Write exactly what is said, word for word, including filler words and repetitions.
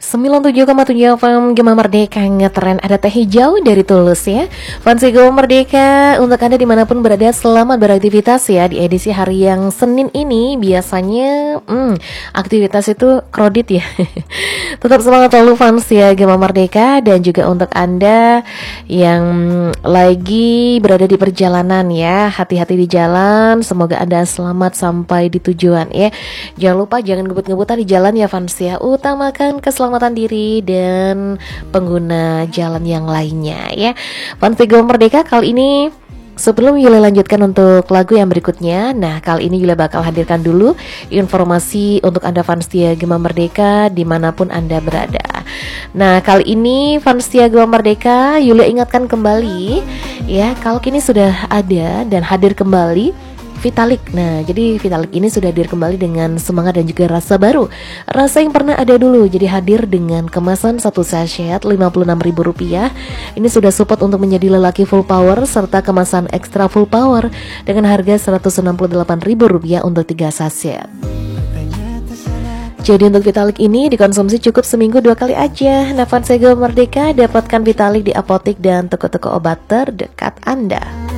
sembilan puluh tujuh koma tujuh F M Gema Merdeka ngetren, ada teh hijau dari Tulus ya. Fansi Gema Merdeka, untuk Anda dimanapun berada, selamat beraktivitas ya. Di edisi hari yang Senin ini biasanya hmm, aktivitas itu kredit ya. Tetap semangat selalu fans ya Gema Merdeka. Dan juga untuk Anda yang lagi berada di perjalanan ya, hati-hati di jalan, semoga Anda selamat sampai di tujuan ya. Jangan lupa jangan ngebut-ngebutan di jalan ya fans ya. Utamakan keselamatan diri dan pengguna jalan yang lainnya ya. Fans Gema Merdeka, kali ini sebelum Yula lanjutkan untuk lagu yang berikutnya, nah kali ini Yula bakal hadirkan dulu informasi untuk Anda fans setia Gema Merdeka dimanapun Anda berada. Nah kali ini fans setia Gema Merdeka, Yula ingatkan kembali ya, kalau kini sudah ada dan hadir kembali Vitalik. Nah, jadi Vitalik ini sudah hadir kembali dengan semangat dan juga rasa baru. Rasa yang pernah ada dulu, jadi hadir dengan kemasan satu sachet lima puluh enam ribu rupiah. Ini sudah support untuk menjadi lelaki full power, serta kemasan ekstra full power dengan harga seratus enam puluh delapan ribu rupiah untuk tiga sachet. Jadi untuk Vitalik ini dikonsumsi cukup seminggu dua kali aja. Nah, fans Gema Merdeka, dapatkan Vitalik di apotek dan toko-toko obat terdekat Anda.